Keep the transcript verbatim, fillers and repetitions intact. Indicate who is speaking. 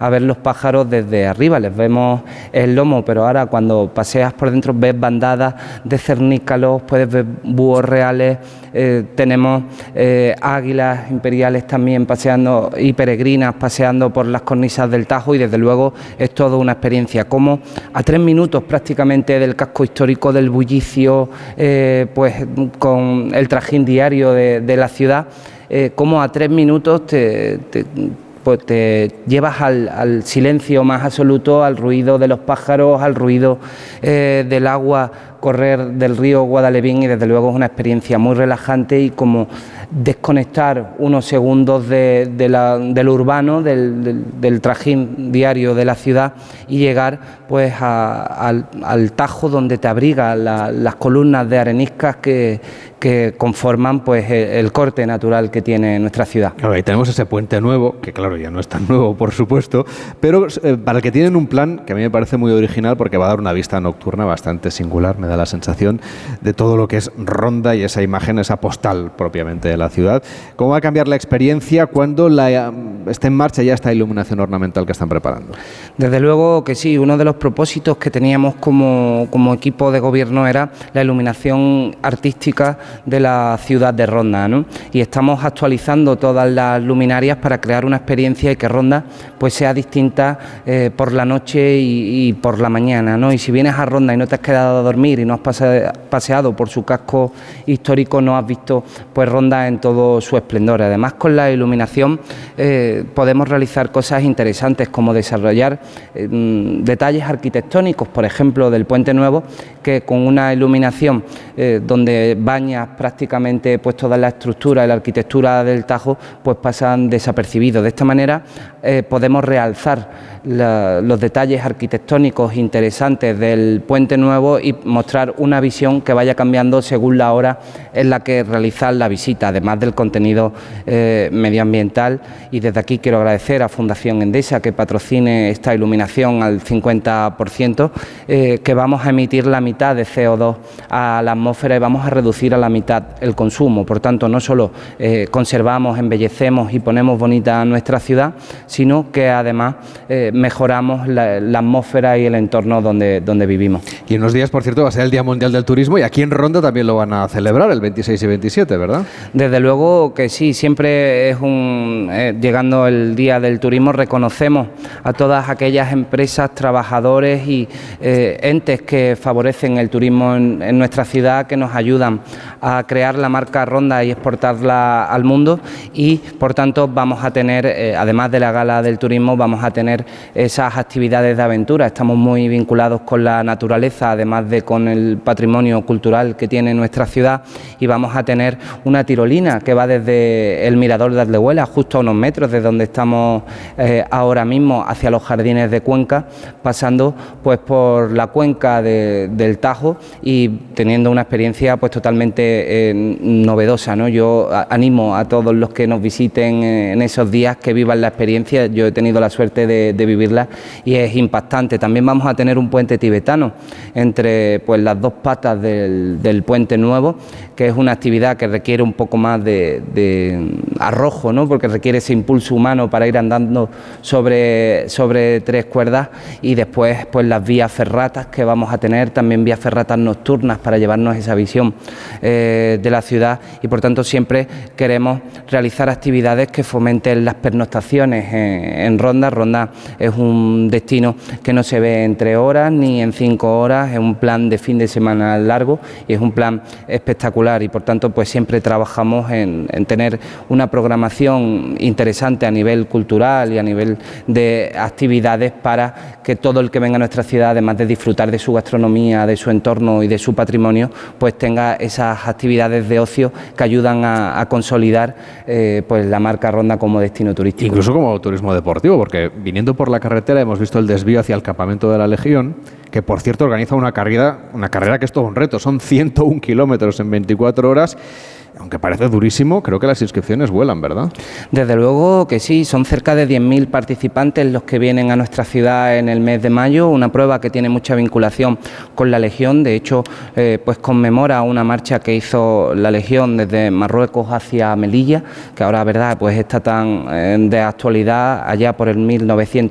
Speaker 1: a ver los pájaros desde arriba, les vemos el lomo, pero ahora cuando paseas por dentro ves bandadas de cernícalos, puedes ver búhos reales, eh, tenemos eh, águilas imperiales también paseando y peregrinas paseando por las cornisas del Tajo, y desde luego es toda una experiencia, como a tres minutos prácticamente del casco histórico, del bullicio, eh, pues con el trajín diario de, de la ciudad, eh, como a tres minutos te, te pues te llevas al, al silencio más absoluto, al ruido de los pájaros, al ruido eh, del agua correr del río Guadalevín, y desde luego es una experiencia muy relajante y como desconectar unos segundos de, de la, del urbano, del, del, del trajín diario de la ciudad, y llegar pues a, al, al Tajo, donde te abriga la, las columnas de areniscas que, que conforman pues el, el corte natural que tiene nuestra ciudad.
Speaker 2: Claro, ahí tenemos ese puente nuevo, que claro, ya no es tan nuevo, por supuesto, pero eh, para el que tienen un plan que a mí me parece muy original, porque va a dar una vista nocturna bastante singular, me da la sensación de todo lo que es Ronda y esa imagen, esa postal propiamente de la ciudad. ¿Cómo va a cambiar la experiencia cuando la, esté en marcha ya esta iluminación ornamental que están preparando?
Speaker 1: Desde luego que sí, uno de los propósitos que teníamos como, como equipo de gobierno era la iluminación artística de la ciudad de Ronda, ¿no? Y estamos actualizando todas las luminarias para crear una experiencia y que Ronda pues sea distinta eh, por la noche y, y por la mañana, ¿no? Y si vienes a Ronda y no te has quedado a dormir y no has pase, paseado por su casco histórico, no has visto pues Ronda en todo su esplendor. Además, con la iluminación eh, podemos realizar cosas interesantes, como desarrollar eh, detalles arquitectónicos, por ejemplo, del Puente Nuevo, que con una iluminación eh, donde bañas prácticamente pues toda la estructura y la arquitectura del Tajo, pues pasan desapercibidos. De esta manera eh, podemos realzar la, los detalles arquitectónicos interesantes del Puente Nuevo y mostrar una visión que vaya cambiando según la hora en la que realizar la visita, además del contenido eh, medioambiental. Y desde aquí quiero agradecer a Fundación Endesa que patrocine esta iluminación al cincuenta por ciento, eh, que vamos a emitir la mitad de C O dos a la atmósfera y vamos a reducir a la mitad el consumo. Por tanto, no solo eh, conservamos, embellecemos y ponemos bonita nuestra ciudad, sino que además eh, mejoramos la, la atmósfera y el entorno donde, donde vivimos.
Speaker 2: Y en unos días, por cierto, va a ser el Día Mundial del Turismo, y aquí en Ronda también lo van a celebrar el veintiséis y veintisiete, ¿verdad?
Speaker 1: Desde luego que sí, siempre es un eh, llegando el Día del Turismo reconocemos a todas aquellas empresas, trabajadores y eh, entes que favorecen el turismo en, en nuestra ciudad, que nos ayudan a crear la marca Ronda y exportarla al mundo, y por tanto vamos a tener, eh, además de la Gala del Turismo, vamos a tener esas actividades de aventura. Estamos muy vinculados con la naturaleza, además de con el patrimonio cultural que tiene nuestra ciudad, y vamos a tener una tirolina que va desde el Mirador de Aldehuela, justo a unos metros de donde estamos eh, ahora mismo, hacia los jardines de Cuenca, pasando pues por la cuenca de, del Tajo y teniendo una experiencia pues totalmente eh, novedosa, ¿no? Yo animo a todos los que nos visiten en esos días que vivan la experiencia. Yo he tenido la suerte de, de vivirla y es impactante. También vamos a tener un puente tibetano entre pues las dos patas del, del Puente Nuevo, que es una actividad que requiere un poco más de, de arrojo, ¿no? Porque requiere ese impulso humano para ir andando sobre, sobre tres cuerdas, y después pues las vías ferratas que vamos a tener, también vías ferratas nocturnas para llevarnos esa visión eh, de la ciudad, y por tanto siempre queremos realizar actividades que fomenten las pernoctaciones en, en Ronda. Ronda es un destino que no se ve en tres horas ni en cinco horas, es un plan de fin de semana largo y es un plan espectacular, y por tanto pues siempre trabajamos en, en tener una programación interesante a nivel cultural y a nivel de actividades para que todo el que venga a nuestra ciudad, además de disfrutar de su gastronomía, de su entorno y de su patrimonio, pues tenga esas actividades de ocio que ayudan a, a consolidar eh, pues la marca Ronda como destino turístico.
Speaker 2: Incluso como turismo deportivo, porque viniendo por la carretera hemos visto el desvío hacia el campamento de la Legión, que por cierto organiza una carrera, una carrera que es todo un reto, son ciento un kilómetros en veinticuatro horas. Aunque parece durísimo, creo que las inscripciones vuelan, ¿verdad?
Speaker 1: Desde luego que sí, son cerca de diez mil participantes los que vienen a nuestra ciudad en el mes de mayo, una prueba que tiene mucha vinculación con la Legión. De hecho, eh, pues conmemora una marcha que hizo la Legión desde Marruecos hacia Melilla, que ahora, verdad, pues está tan eh, de actualidad, allá por el mil novecientos